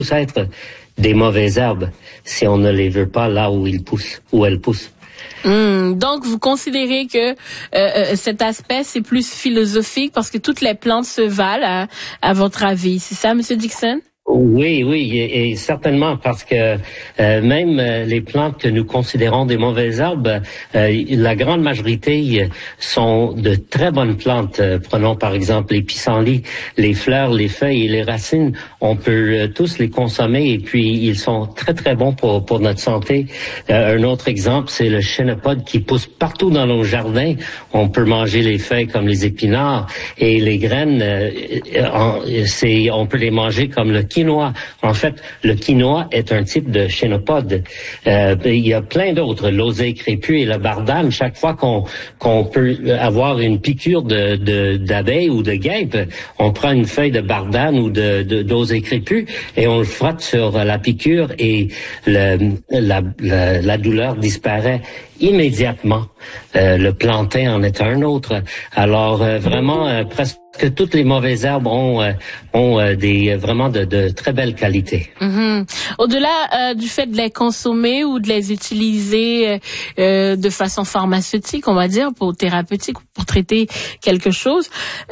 être des mauvaises herbes si on ne les veut pas là où ils poussent, où elles poussent. Donc, vous considérez que cet aspect, c'est plus philosophique parce que toutes les plantes se valent, à votre avis. C'est ça, Monsieur Dixon? Oui, et certainement parce que même les plantes que nous considérons des mauvaises herbes, la grande majorité sont de très bonnes plantes. Prenons par exemple les pissenlits, les fleurs, les feuilles et les racines. On peut tous les consommer et puis ils sont très très bons pour notre santé. Un autre exemple, c'est le chénopode qui pousse partout dans nos jardins. On peut manger les feuilles comme les épinards et les graines. On peut les manger comme le quinoa. En fait, le quinoa est un type de chénopode. Il y a plein d'autres, l'oseille crépue et le bardane. Chaque fois qu'on peut avoir une piqûre d'abeille ou de guêpe, on prend une feuille de bardane ou d'oseille crépue et on le frotte sur la piqûre et la douleur disparaît immédiatement. Le plantain en est un autre. Alors vraiment, presque toutes les mauvaises herbes ont vraiment de très belles qualités. Au-delà du fait de les consommer ou de les utiliser de façon pharmaceutique, on va dire, pour thérapeutique, pour traiter quelque chose,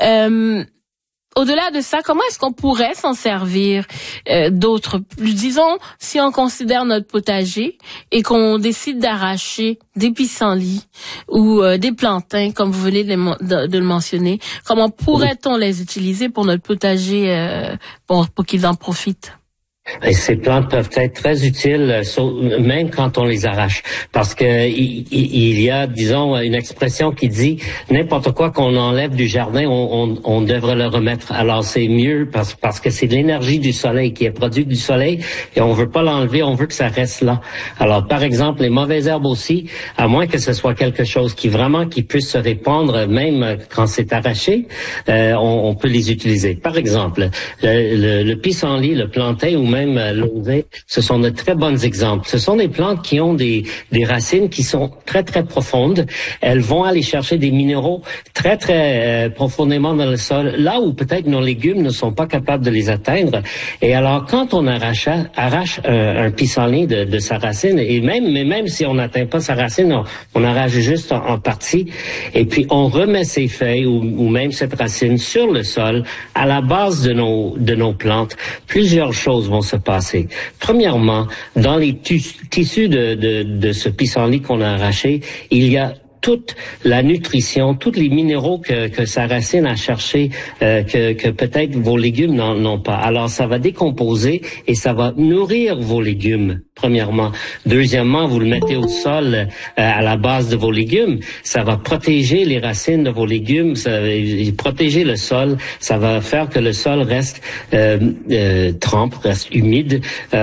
au-delà de ça, comment est-ce qu'on pourrait s'en servir d'autres? Disons, si on considère notre potager et qu'on décide d'arracher des pissenlits ou des plantains, comme vous venez de le mentionner, comment pourrait-on les utiliser pour notre potager pour qu'ils en profitent? Et ces plantes peuvent être très utiles, même quand on les arrache, parce que il y a, disons, une expression qui dit n'importe quoi qu'on enlève du jardin, on devrait le remettre. Alors c'est mieux parce que c'est de l'énergie du soleil qui est produite du soleil et on veut pas l'enlever, on veut que ça reste là. Alors par exemple, les mauvaises herbes aussi, à moins que ce soit quelque chose qui puisse se répandre même quand c'est arraché, on peut les utiliser. Par exemple, le pissenlit, le plantain ou même l'oseille, ce sont de très bons exemples. Ce sont des plantes qui ont des racines qui sont très, très profondes. Elles vont aller chercher des minéraux très, très profondément dans le sol, là où peut-être nos légumes ne sont pas capables de les atteindre. Et alors, quand on arrache un pissenlit de sa racine, et même si on n'atteint pas sa racine, on arrache juste en partie, et puis on remet ses feuilles ou même cette racine sur le sol, à la base de nos plantes, plusieurs choses vont se passer. Premièrement, dans les tissus de ce pissenlit qu'on a arraché, il y a toute la nutrition, tous les minéraux que sa racine a cherché, que peut-être vos légumes n'ont pas. Alors, ça va décomposer et ça va nourrir vos légumes, premièrement. Deuxièmement, vous le mettez au sol à la base de vos légumes. Ça va protéger les racines de vos légumes, ça va protéger le sol. Ça va faire que le sol reste trempe, reste humide.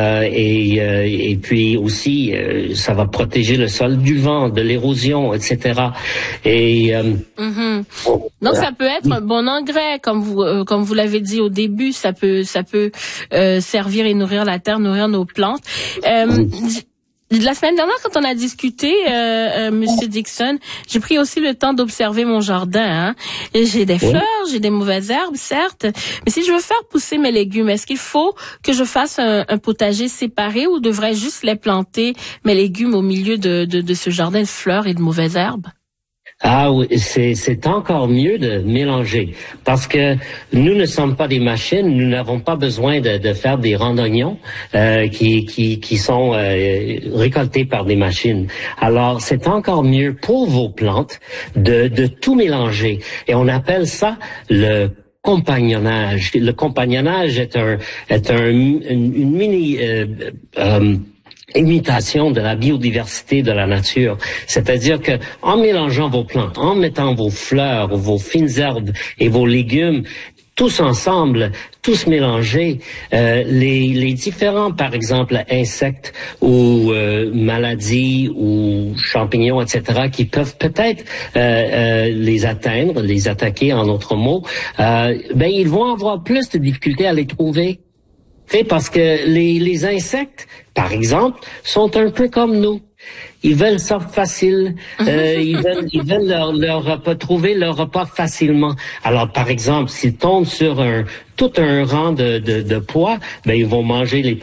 Et puis aussi, ça va protéger le sol du vent, de l'érosion, etc. Et donc ça peut être un bon engrais, comme vous l'avez dit au début, ça peut servir et nourrir la terre, nourrir nos plantes. La semaine dernière, quand on a discuté, Monsieur Dixon, j'ai pris aussi le temps d'observer mon jardin. Et j'ai des fleurs, j'ai des mauvaises herbes, certes, mais si je veux faire pousser mes légumes, est-ce qu'il faut que je fasse un potager séparé ou devrais-je juste les planter, mes légumes, au milieu de ce jardin de fleurs et de mauvaises herbes? Ah oui, c'est encore mieux de mélanger parce que nous ne sommes pas des machines, nous n'avons pas besoin de faire des randognons qui sont récoltés par des machines. Alors c'est encore mieux pour vos plantes de tout mélanger et on appelle ça le compagnonnage. Le compagnonnage est une mini imitation de la biodiversité de la nature. C'est-à-dire que en mélangeant vos plantes, en mettant vos fleurs, vos fines herbes et vos légumes, tous ensemble, tous mélangés, les différents, par exemple, insectes ou maladies ou champignons, etc., qui peuvent peut-être les atteindre, les attaquer en d'autres mots, ils vont avoir plus de difficultés à les trouver. Parce que les insectes, par exemple, sont un peu comme nous. Ils veulent ça facile. Ils veulent leur repas, trouver leur repas facilement. Alors, par exemple, s'ils tombent sur tout un rang de pois, ils vont manger les